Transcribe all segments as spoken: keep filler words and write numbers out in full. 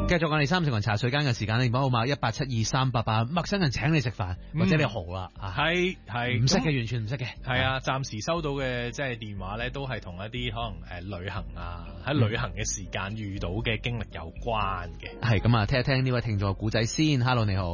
繼續我哋三食雲茶水間嘅時間，電話號碼一八七二三八八，陌生人請你食飯，或者你豪啦， 係係唔識嘅，完全唔識嘅， 係啊，暫時收到嘅即係電話咧，都係同一啲可能誒旅行啊，喺旅行嘅時間遇到嘅經歷有關嘅。 係咁啊，聽一聽呢位聽眾嘅故仔先。Hello， 你好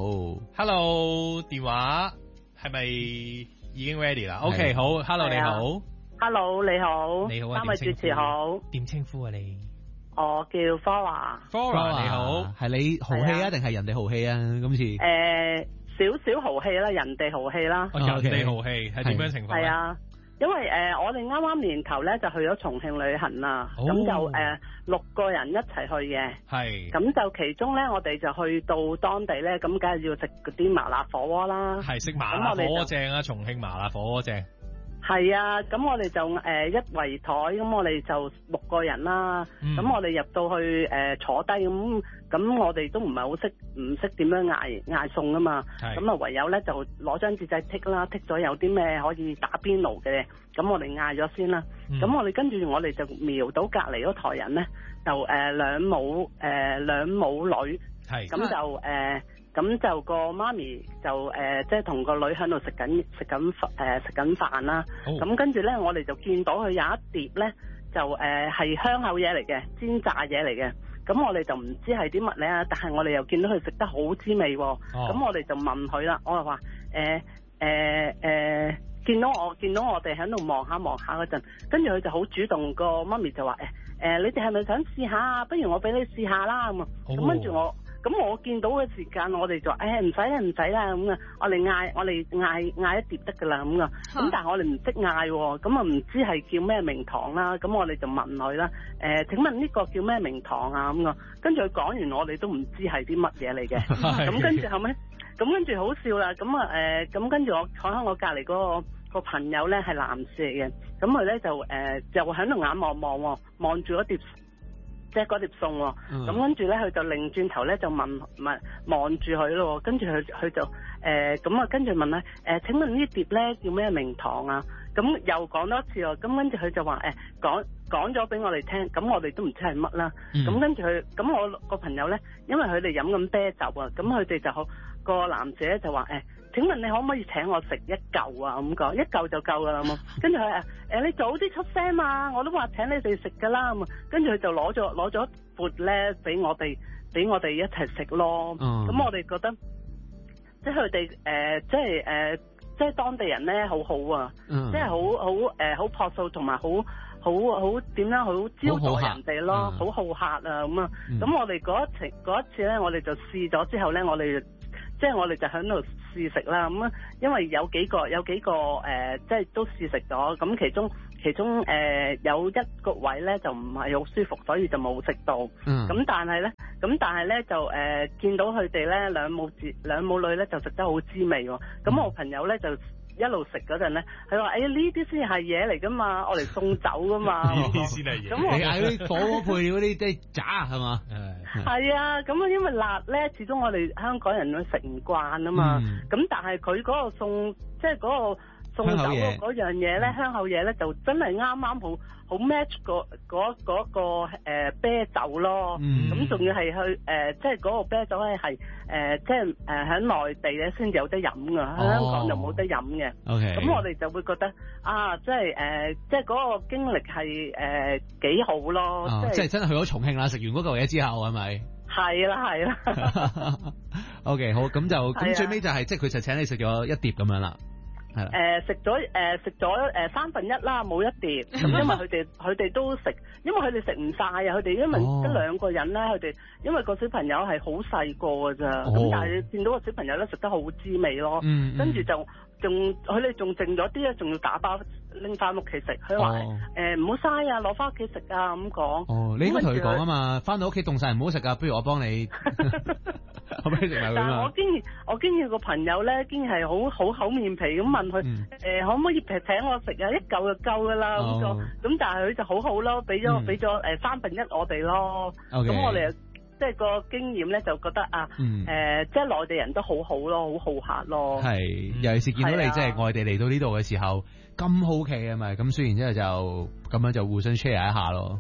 ，Hello， 電話係咪已經 ready 啦 ？OK， 好 ，Hello， 你好 ，Hello， 你好， 你好啊， 三位主持好， 點稱呼啊你？ 我叫 Flora，Flora 你好， 係你豪氣啊，定係人哋豪氣啊？今次誒，少少豪氣啦，人哋豪氣啦， 人哋豪氣係點樣情況？ 係啊，因為誒，我哋啱啱年頭咧就去咗重慶旅行啦，咁就誒六個人一齊去嘅， 係， 咁就其中咧我哋就去到當地咧，咁梗係要食嗰啲麻辣火鍋啦， 係食麻辣火鍋正啊，重慶麻辣火鍋正。 係啊，咁我哋就誒、呃、一圍台，咁我哋就六個人啦。咁、嗯、我哋入到去誒、呃、坐低，咁咁我哋都唔係好識，唔識點樣嗌嗌餸啊嘛。咁啊唯有咧就攞張紙仔剔啦，剔咗有啲咩可以打邊爐嘅，咁我哋嗌咗先啦。咁、嗯、我哋跟住我哋就瞄到隔離嗰台人咧，就誒、呃、兩母誒兩、呃、母女，咁就誒。呃咁就個媽咪就誒、呃，即係同個女喺度食緊食緊誒食緊飯啦。咁、oh. 跟住咧，我哋就見到佢有一碟咧，就誒係、呃、香口嘢嚟嘅，煎炸嘢嚟嘅。咁我哋就唔知係啲乜咧，但係我哋又見到佢食得好滋味喎。咁、oh. 我哋就問佢啦，我就話誒誒誒，見到我見到我哋喺度望下望下嗰陣，跟住佢就好主動，個媽咪就話誒誒，你哋係咪想試下啊？不如我俾你試下啦咁啊。咁、oh. 跟住我。咁我見到嘅時間，我哋就誒唔使啦，唔使啦咁啊！我哋嗌，我哋嗌嗌一碟得噶啦咁啊！咁但係我哋唔識嗌喎，咁啊唔知係叫咩名堂啦。咁我哋就問佢啦，誒、呃、請問呢個叫咩名堂啊？咁啊，跟住佢講完，我哋都唔知係啲乜嘢嚟嘅。咁跟住後尾，咁跟住好笑啦。咁啊誒，咁跟住我坐喺我隔離嗰個個朋友咧係男士嚟嘅，咁佢咧就誒、呃、就喺度眼望望喎，望住嗰碟。即係嗰碟餸喎，咁、嗯、跟住咧佢就擰轉頭咧就問問望住佢咯，跟住佢佢就誒咁啊，跟住問咧誒、呃、請問呢碟咧叫咩名堂啊？咁又講多次喎，咁跟住佢就話誒講講咗俾我哋聽，咁我哋都唔知係乜啦。咁、嗯、跟住佢，咁我個朋友咧，因為佢哋飲緊啤酒啊，咁佢哋就好個男仔咧就話誒。欸請問你可唔可以請我食一嚿啊？咁講一嚿就夠噶啦，咁跟住佢誒誒，你早啲出聲嘛，我都話請你哋食噶啦，咁跟住佢就攞咗攞咗缽咧俾我哋俾我哋一齊食咯。咁、嗯、我哋覺得即係佢哋誒，即係誒、呃，即係當地人咧好好啊，嗯、即係好好誒，好樸素同埋好好好點樣好招待人哋咯，好好客啊咁啊。咁、嗯、我哋嗰一次嗰一次咧，我哋就試咗之後咧，我哋即係我哋就喺度試食啦，咁啊，因為有幾個有幾個誒、呃，即係都試食咗，咁其中其中誒、呃、有一個位咧就唔係好舒服，所以就冇食到。嗯。咁但係咧，咁但係咧就誒、呃、見到佢哋咧兩母子兩母女咧就食得好滋味喎。咁我朋友咧就一路食嗰陣咧，佢話：哎呀呢啲先係嘢嚟噶嘛，我嚟送酒噶嘛。呢啲先係嘢。咁我你嗌嗰啲火鍋配料嗰啲即係渣係嘛？ 係啊，咁啊因為辣咧，始終我哋香港人都食唔慣啊嘛。咁、嗯、但係佢嗰個送即係嗰個送酒嗰樣嘢咧，香口嘢咧就真係啱啱好好 match 嗰嗰嗰個誒、呃、啤酒咯。咁仲、嗯、要係去誒、呃，即係嗰個啤酒咧係誒，即係誒喺內地咧先至有得飲噶，喺、哦、香港就冇得飲嘅。 OK， 咁我哋就會覺得啊，即係誒、呃，即係嗰個經歷係誒幾好咯。 哦、即係即係真係去咗重慶啦，食完嗰嚿嘢之後係咪？ 係啦係啦。 OK， 好，咁就咁最尾就係、是、即係佢就請你食咗一碟咁樣啦。 誒食咗誒食咗誒三分一啦，冇一碟咁，因為佢哋佢哋都食，因為佢哋食唔晒啊！佢哋因為得兩個人咧，佢哋因為個小朋友係好細個㗎咋，咁、哦、但係見到個小朋友咧食得好滋味咯，嗯嗯、跟住就仲佢哋仲剩咗啲咧，仲要打包拎翻屋企食。佢話誒唔好嘥啊，攞翻屋企食啊咁講。哦， 你應該同佢講啊嘛，翻到屋企凍晒唔好食啊，不如我幫你。可唔可以食埋佢啊？ 但係我經驗我經驗個朋友咧，竟然係好好厚面皮咁問佢誒、嗯呃，可唔可以請我食啊？一嚿就夠噶啦咁講。咁但係佢就好好咯，俾咗俾咗誒三分一我哋咯。咁、okay. 我哋即係個經驗咧，就覺得啊，誒、嗯呃，即係內地人都好好咯，好好客咯。係， 尤其是見到你即係外地嚟到呢度嘅時候，咁好奇啊嘛。咁雖然之後就咁樣就互相 share 一下咯。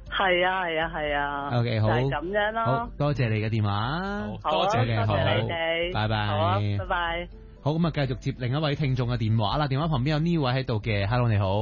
係啊係啊係啊。 OK 好， 就係咁樣咯。 好多謝你嘅電話， 好多謝多好謝你哋， 拜拜好啊，拜拜。 好，咁啊，繼續接另一位聽眾嘅電話啦。電話旁邊有呢位喺度嘅 ，Hello 你好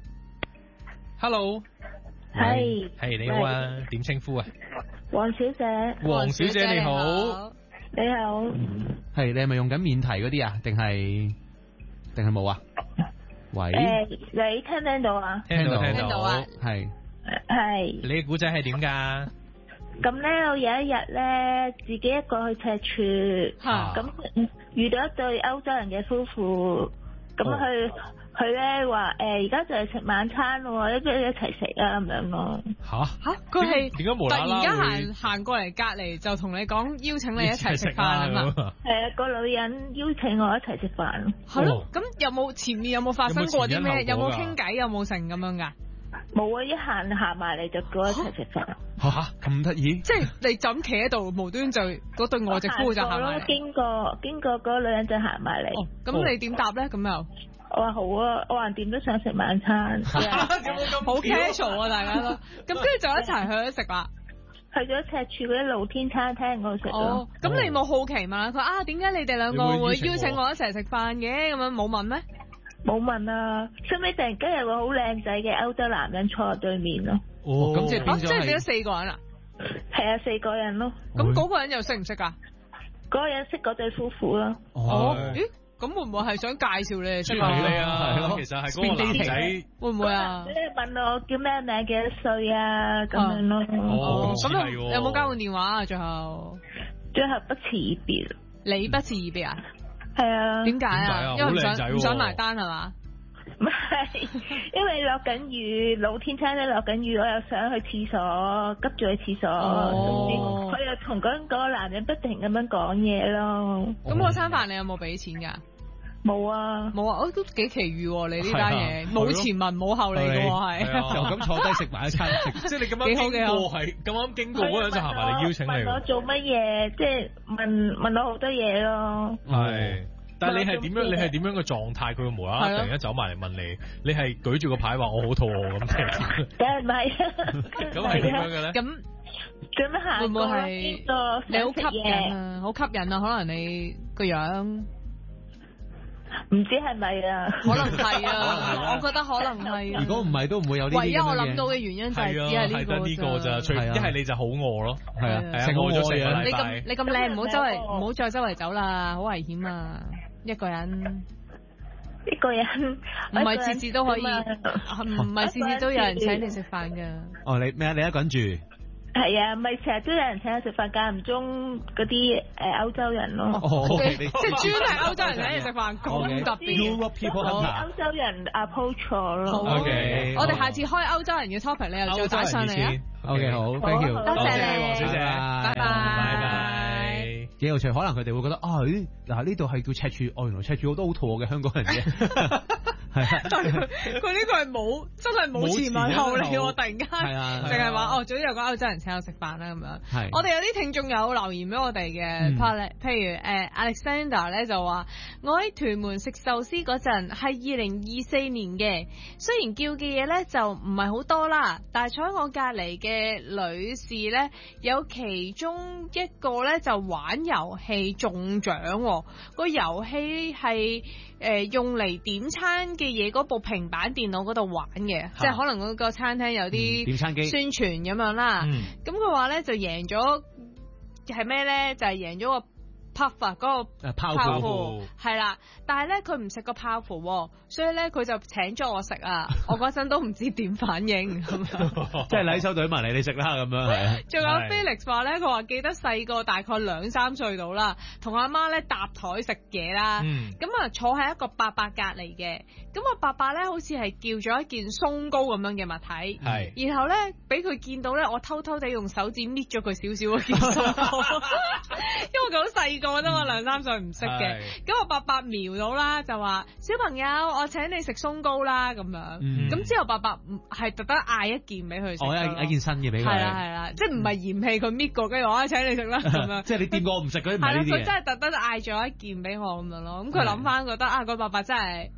，Hello， 係係你好啊，點稱呼啊？ 黃小姐， 黃小姐你好， 你好， 係你係咪用緊免提嗰啲啊？定係定係冇啊？喂， 誒，你聽唔聽到啊？ 聽到聽到聽到啊， 係係。 你嘅古仔係點噶？ 咁咧，我有一日咧，自己一個去赤柱， 啊咁遇到一對歐洲人嘅夫婦，咁佢佢咧話誒，而家就係食晚餐喎，一齊一齊食啊咁樣咯。 吓吓佢係點解無突啦啦然間會行行過嚟隔離就同你講邀請你一齊食飯啊嘛？ 嘛？ 係啊，個女人邀請我一齊食飯。 係咯，咁有冇前面有冇發生過啲咩？有冇有冇前因後果㗎傾偈？有冇成咁樣㗎？ 冇啊！一行行埋嚟就叫我一齊食飯。 吓咁得意， 即係你就咁企喺度，無端就嗰對外籍夫就行埋嚟。 經過經過嗰個女人就行埋嚟。 哦，咁你點答咧？咁又我話好啊，我橫掂都想食晚餐。 好 casual 啊，大家都。咁跟住就一齊去咗食啦。 去咗赤柱嗰啲露天餐廳嗰度食咯。 哦，咁你冇好奇問下佢啊？點解你哋兩個會邀請我一齊食飯嘅？咁樣冇問咩？ 冇問啊，收尾突然間有個好靚仔嘅歐洲男人坐喺對面咯。 哦，咁即係啊， 變咗即係變咗係四個人啦。 係啊，四個人咯。 咁嗰個人又識唔識㗎？ 嗰個人識嗰對夫婦咯。 哦，咦？咁會唔會係想介紹你哋識係啊？ 你啊， 係咯其實係嗰個男仔。 會唔會啊？ 你問我叫咩名、幾多歲啊咁樣咯。 哦咁係喎有冇交換電話啊？最後最後不辭而別。 你不辭而別啊？ 係啊。 點解點解啊？ 啊因為唔好靚仔喎想唔想埋單係嘛？ 唔係，因為落緊雨，露天餐廳落緊雨，我又想去廁所，急住去廁所， 哦佢又同嗰嗰個男人不停咁樣講嘢咯。 咁嗰餐飯你有冇俾錢㗎？ 冇啊， 冇啊！哦，都幾奇遇喎！你呢單嘢係啊冇前文冇後理嘅喎，係係啊就咁坐低食埋一餐食， 即係你咁幾好啱經幾好過係咁啱經過嗰陣就行埋嚟邀請你喎。 問我做乜嘢，即係問問我好多嘢咯。 係。但係你係點樣？ 問我做乜嘢你係點樣嘅狀態？佢會無啦啦係啊突然間走埋嚟問你，你係舉住個牌話我好肚餓咁定？ 梗係唔係啊？ 咁係點樣嘅咧？ 咁做咩行過會唔會係邊個你好吸想食嘢引啊？好吸引啊！可能你個樣， 唔知係咪啊？ 可能係啊！我覺得可能係啊。 如果唔係都唔會有呢啲唯一我咁樣嘅， 諗到嘅原因就係只係啊， 係呢係得呢個咋，除一係啊係你就好餓咯， 係啊， 係啊成個餓咗成個愛啊你禮拜咁你咁靚，唔好周圍唔好再周圍走啦，好危險啊！一個人一個人唔係次次都可以， 一個人唔係次次都有人請你食飯㗎。 哦，你咩啊？你一個人住？ 係啊，咪成日都有人請我食飯，間唔中嗰啲誒歐洲人咯。 哦，OK，你即係專係歐洲人請你食飯，咁特別。 Europe people 啲 hunter。 歐洲人 approach 我咯。 好 OK 我哋下次開歐洲人嘅 topic，你又再打上嚟啊！ OK，好，thank you， 多謝你黃小姐， 拜拜拜拜。 幾有趣，可能佢哋會覺得啊，咦嗱呢度係叫赤柱，哦原來赤柱好多好肚餓嘅香港人嘅，係啊， 但係佢佢呢個係冇真係冇前文後理喎，突然間係啊淨係話哦，總之有個歐洲人請我食飯啦咁樣。 係我哋有啲聽眾有留言俾我哋嘅，譬如譬如誒 Alexander 咧就話：我喺屯門食壽司嗰陣係二零二四年嘅，雖然叫嘅嘢咧就唔係好多啦，但係坐喺我隔離嘅女士咧，有其中一個咧就玩遊戲中獎喎，個遊戲係誒用嚟點餐嘅嘢嗰部平板電腦嗰度玩嘅，即係可能嗰個餐廳有啲點餐機宣傳咁樣啦。 嗯咁佢話咧就贏咗係咩咧？就係贏咗個 puff 啊，嗰個誒泡泡芙， 芙係啦。但係咧佢唔食個泡芙喎，所以咧佢就請咗我食啊。我嗰陣都唔知點反應咁樣。 即係禮手隊埋嚟，你食啦咁樣係啊。 仲有係 Felix 話咧，佢話記得細個大概兩三歲到啦，同阿媽咧搭台食嘢啦。 嗯咁啊坐喺一個伯伯隔離嘅，咁啊伯伯咧好似係叫咗一件鬆糕咁樣嘅物體， 係然後咧俾佢見到咧，我偷偷地用手指搣咗佢少少嗰件鬆糕，因為佢好細個啫嘛，兩三歲唔識嘅。咁我伯伯瞄到啦，就話小朋友，我請你食鬆糕啦咁樣。 嗯咁之後伯伯係特登嗌一件俾佢食我㗎咯。 一一件新嘅俾佢， 係啦係啦，即係唔係嫌棄佢搣過，跟住我啊請你食啦咁樣。 即係你掂過我唔食嗰啲唔係啦， 係呢啲嘢。 佢真係特登嗌咗一件俾我咁樣咯。咁佢諗翻覺得啊，個伯伯真係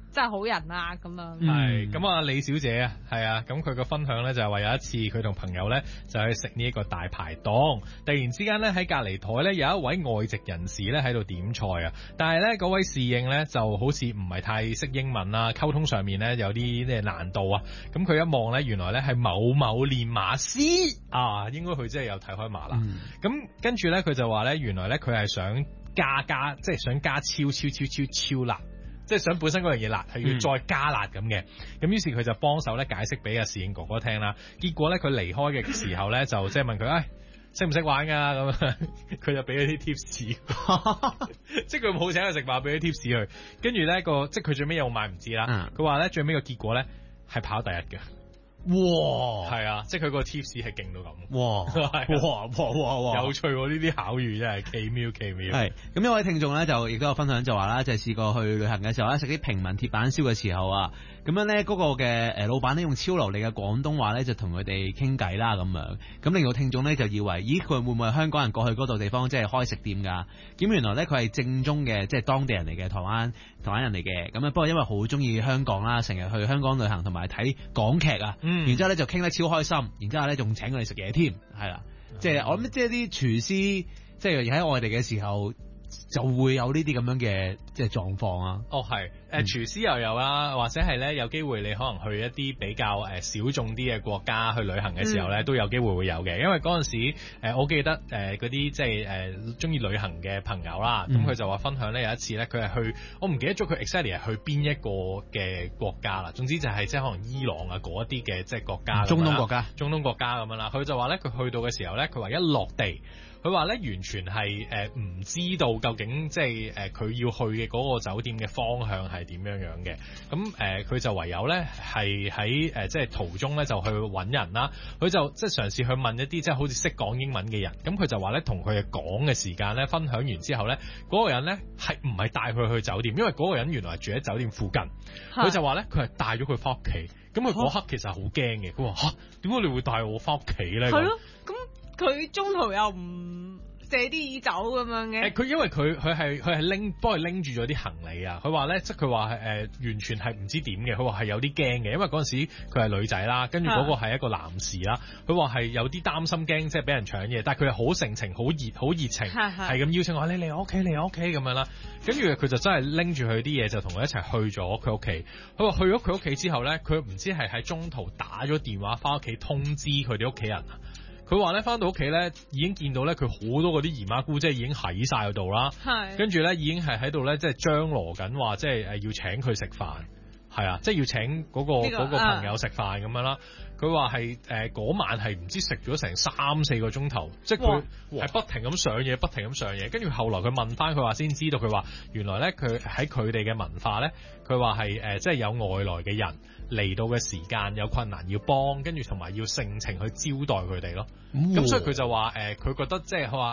真係好人啊咁樣。 係咁啊，李小姐啊，係啊，咁佢個分享咧就係話有一次佢同朋友咧就去食呢一個大排檔，突然之間咧喺隔離台咧有一位外籍人士咧喺度點菜啊，但係咧嗰位侍應咧就好似唔係太識英文啦，溝通上面咧有啲咩難度啊，咁佢一望咧原來咧係某某練馬師啊，應該佢真係有睇開馬啦，咁、嗯、跟住咧佢就話咧原來咧佢係想加加即係想加超超超超超辣。即係想本身嗰樣嘢辣，係要再加辣咁嘅。咁、嗯、於是佢就幫手咧解釋俾阿侍應哥哥聽啦。結果咧佢離開嘅時候咧，就即係問佢，唉，識唔識玩㗎？咁佢就俾咗啲 tips，即係佢冇請佢食飯，俾咗 tips 佢。跟住咧個即係佢最尾有冇買唔知啦。佢話咧最尾個結果咧係跑第一嘅。 哇， 係啊，即係佢個 tips 係勁到咁。 哇，哇哇哇哇， 有趣喎！呢啲巧遇真係奇妙奇妙。 係咁，一位聽眾咧就亦都有分享就話啦，就係、是、試過去旅行嘅時候咧，食啲平民鐵板燒嘅時候啊，咁樣咧嗰個嘅誒老闆咧用超流利嘅廣東話咧就同佢哋傾偈啦咁樣，咁令到聽眾咧就以為，咦佢會唔會係香港人過去嗰度地方即係開食店㗎？咁原來咧佢係正宗嘅即係當地人嚟嘅，台灣台灣人嚟嘅。咁啊不過因為好中意香港啦，成日去香港旅行同埋睇港劇啊。嗯、然之後咧就傾得超開心，然之後咧仲請佢哋食嘢添，係啦，即係、嗯、我諗即係啲廚師，即係喺外地嘅時候就會有呢啲咁樣嘅即係狀況啊。 哦，係，誒、呃、廚師又有啦，或者係咧有機會你可能去一啲比較誒小眾啲嘅國家去旅行嘅時候咧，嗯、都有機會會有嘅。因為嗰陣時、呃、我記得誒嗰啲即係誒中意旅行嘅朋友啦，咁佢、嗯、就話分享咧有一次咧，佢係去我唔記得咗佢 exactly 係去邊一個嘅國家啦。總之就係即係可能伊朗啊嗰一啲嘅即係國家， 中東國家， 中東國家咁樣啦。佢就話咧佢去到嘅時候咧，佢話一落地。佢話咧完全係誒唔知道究竟即係誒佢要去嘅嗰個酒店嘅方向係點樣樣嘅，咁誒佢就唯有咧係喺誒即係途中咧就去揾人啦，佢就即係嘗試去問一啲即係好似識講英文嘅人，咁佢就話咧同佢哋講嘅時間咧分享完之後咧，嗰、嗰個人咧係唔係帶佢去酒店，因為嗰個人原來係住喺酒店附近，佢是就話咧佢係帶咗佢翻屋企，咁佢嗰刻其實好驚嘅，佢話嚇點解你會帶我翻屋企咧？ 係咯，咁。佢中途又唔借啲耳走咁樣嘅？誒，佢因為佢佢係佢係拎幫佢拎住咗啲行李啊！佢話咧，即係佢話係誒完全係唔知點嘅。佢話係有啲驚嘅，因為嗰陣時佢係女仔啦，跟住嗰個係一個男士啦。佢話係有啲擔心驚，即係俾人搶嘢。但係佢係好盛情、好熱、好熱情，係咁邀請我你嚟我屋企嚟我屋企咁樣啦。跟住佢就真係拎住佢啲嘢，就同佢一齊去咗佢屋企。佢話去咗佢屋企之後咧，佢唔知係喺中途打咗電話翻屋企通知佢哋屋企人啊。佢話咧翻到屋企咧，已經見到咧佢好多嗰啲姨媽姑姐已經喺晒嗰度啦， 係跟住咧已經係喺度咧即係張羅緊話，即係誒要請佢食飯，係啊，即係要請嗰個嗰個朋友食飯咁樣啦。佢話係誒嗰晚係唔知食咗成三四個鐘頭，即係佢係不停咁上嘢，不停咁上嘢。跟住後來佢問翻佢話先知道，佢話原來咧佢喺佢哋嘅文化咧，佢話係誒即係有外來嘅人嚟到嘅時間有困難要幫，跟住同埋要盛情去招待佢哋咯。咁、嗯、所以佢就話誒，佢、呃、覺得即係佢話。